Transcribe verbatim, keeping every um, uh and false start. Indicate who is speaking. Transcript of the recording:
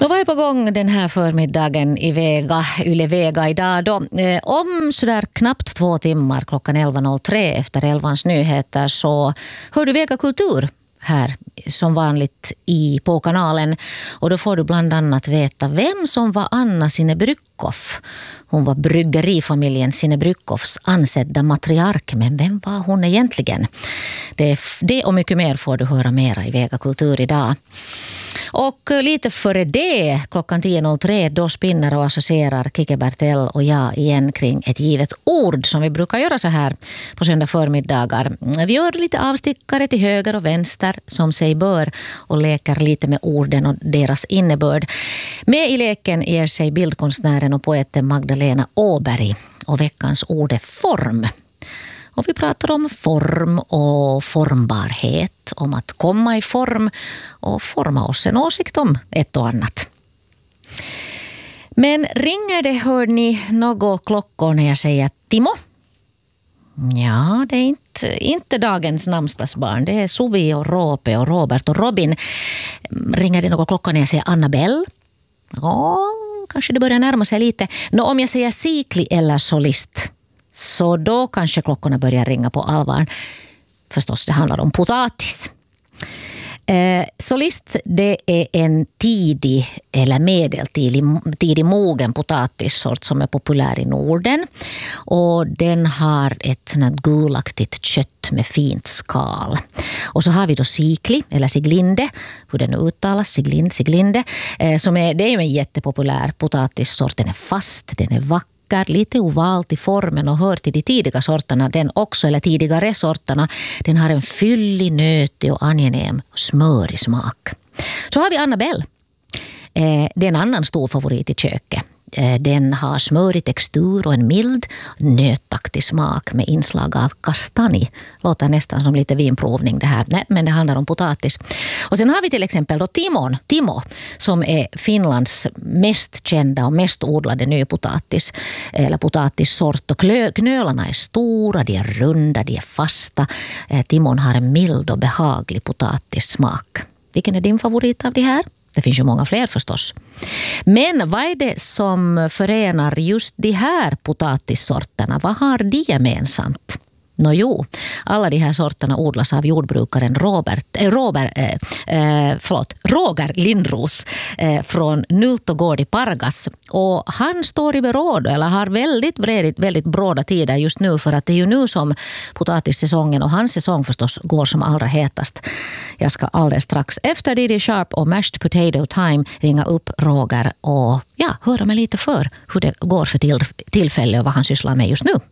Speaker 1: Då var jag på gång den här förmiddagen i Vega, Yle Vega idag då. Eh, om sådär knappt två timmar klockan elva noll tre efter elvans nyheter så hör du Vega Kultur här som vanligt i på kanalen. Och då får du bland annat veta vem som var Anna Sinnebrückhoff. Hon var bryggerifamiljen Sinnebrückhoffs ansedda matriark, men vem var hon egentligen? Det, det och mycket mer får du höra mera i Vega Kultur idag. Och lite före det, klockan tio noll tre, då spinner och associerar Kike Bertell och jag igen kring ett givet ord som vi brukar göra så här på söndag förmiddagar. Vi gör lite avstickare till höger och vänster som sig bör och leker lite med orden och deras innebörd. Med i leken ger sig bildkonstnären och poeten Magdalena Åberg och veckans ord är form. Och vi pratar om form och formbarhet, om att komma i form och forma oss en åsikt om ett och annat. Men ringer det, hör ni, något klockor när jag säger Timo? Ja, det är inte, inte dagens namnsdagsbarn. Det är Suvi och Rope och Robert och Robin. Ringer det något klockor när jag säger Annabelle? Ja, kanske det börjar närma sig lite. Nå, om jag säger Sikli eller solist, så då kanske klockorna börjar ringa på allvar. Förstås, det handlar om potatis. Eh, solist, det är en tidig eller medeltidig tidig mogen potatissort som är populär i Norden. Och den har ett sånt gulaktigt kött med fint skal. Och så har vi då sikli eller siglinde, hur den uttalas, siglind, siglinde, eh, som är, det är en jättepopulär potatissort. Den är fast, den är vacker, lite ovalt i formen och hör till de tidiga sorterna den också, eller tidigare sorterna. Den har en fyllig, nötig och angenäm smörig smak. Så har vi Annabelle. Eh, det är en annan stor favorit i köket. Eh, den har smörig textur och en mild, nötaktig smak med inslag av kastanj. Låter nästan som lite vinprovning det här. Nej, men det handlar om potatis. Och sen har vi till exempel då Timon, Timo, som är Finlands mest kända och mest odlade nypotatis eller potatissort. Och knölarna är stora, de är runda, de är fasta. Eh, Timon har en mild och behaglig potatissmak. Vilken är din favorit av de här? Det finns ju många fler förstås. Men vad är det som förenar just de här potatissorterna? Vad har de gemensamt? Nå jo, alla de här sorterna odlas av jordbrukaren Robert, äh, Robert, äh, äh, förlåt, Roger Lindros äh, från Nultogård i Pargas. Och han står i beråd, eller har väldigt, väldigt, väldigt bråda tider just nu, för att det är ju nu som potatissäsongen och hans säsong förstås går som allra hetast. Jag ska alldeles strax efter Didi Sharp och Mashed Potato Time ringa upp Roger och ja, höra mig lite för hur det går för till, tillfälle och vad han sysslar med just nu.